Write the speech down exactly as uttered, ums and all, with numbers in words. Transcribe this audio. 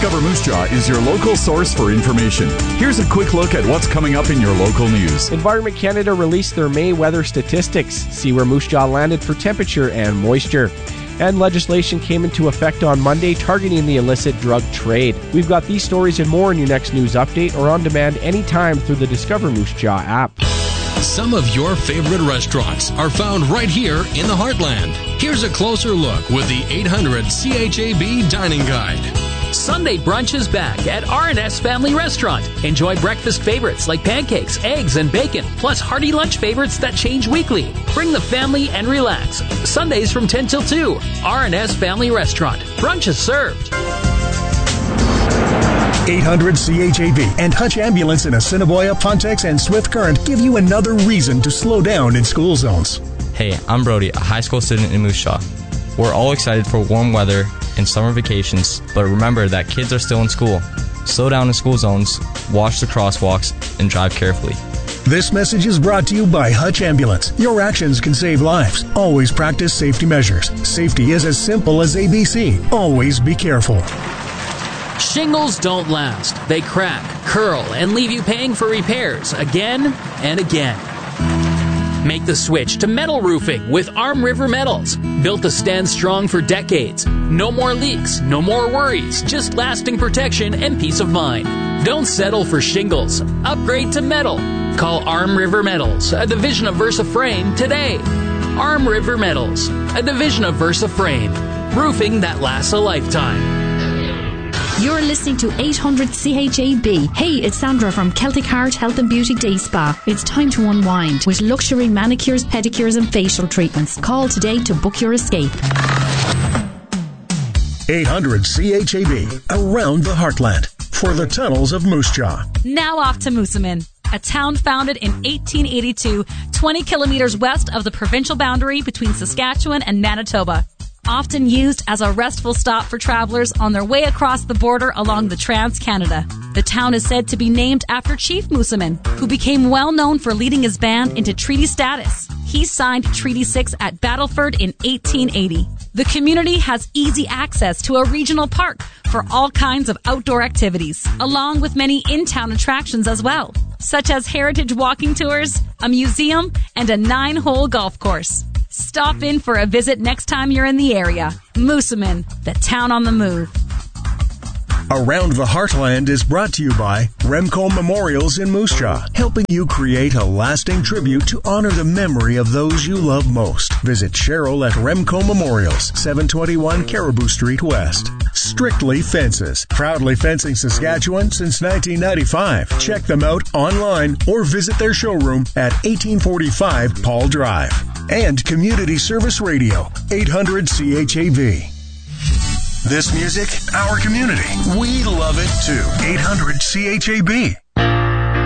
Discover Moose Jaw is your local source for information. Here's a quick look at what's coming up in your local news. Environment Canada released their May weather statistics. See where Moose Jaw landed for temperature and moisture. And legislation came into effect on Monday targeting the illicit drug trade. We've got these stories and more in your next news update or on demand anytime through the Discover Moose Jaw app. Some of your favorite restaurants are found right here in the Heartland. Here's a closer look with the eight hundred C H A B Dining Guide. Sunday brunch is back at R and S Family Restaurant. Enjoy breakfast favorites like pancakes, eggs, and bacon, plus hearty lunch favorites that change weekly. Bring the family and relax. Sundays from ten till two. R and S Family Restaurant. Brunch is served. eight hundred C H A B and Hutch Ambulance in Assiniboia, Pontex, and Swift Current give you another reason to slow down in school zones. Hey, I'm Brody, a high school student in Moose Jaw. We're all excited for warm weather and summer vacations, but remember that kids are still in school. Slow down in school zones, watch the crosswalks, and drive carefully. This message is brought to you by Hutch Ambulance. Your actions can save lives. Always practice safety measures. Safety is as simple as A B C. Always be careful. Shingles don't last. They crack, curl, and leave you paying for repairs again and again. Make the switch to metal roofing with Arm River Metals. Built to stand strong for decades. No more leaks, no more worries, just lasting protection and peace of mind. Don't settle for shingles. Upgrade to metal. Call Arm River Metals, a division of Versa Frame, today. Arm River Metals, a division of Versa Frame. Roofing that lasts a lifetime. You're listening to eight hundred C H A B. Hey, it's Sandra from Celtic Heart Health and Beauty Day Spa. It's time to unwind with luxury manicures, pedicures and facial treatments. Call today to book your escape. eight hundred C H A B, around the Heartland, for the tunnels of Moose Jaw. Now off to Moosomin, a town founded in eighteen eighty-two, twenty kilometers west of the provincial boundary between Saskatchewan and Manitoba. Often used as a restful stop for travelers on their way across the border along the Trans-Canada. The town is said to be named after Chief Moosomin, who became well known for leading his band into treaty status. He signed Treaty six at Battleford in eighteen eighty. The community has easy access to a regional park for all kinds of outdoor activities, along with many in-town attractions as well, such as heritage walking tours, a museum, and a nine-hole golf course. Stop in for a visit next time you're in the area. Moosomin, the town on the move. Around the Heartland is brought to you by Remco Memorials in Moose Jaw, helping you create a lasting tribute to honor the memory of those you love most. Visit Cheryl at Remco Memorials, seven twenty-one Caribou Street West. Strictly Fences, proudly fencing Saskatchewan since nineteen ninety-five. Check them out online or visit their showroom at eighteen forty-five Paul Drive. And Community Service Radio, eight hundred C H A B. This music, our community. We love it too. eight hundred C H A B.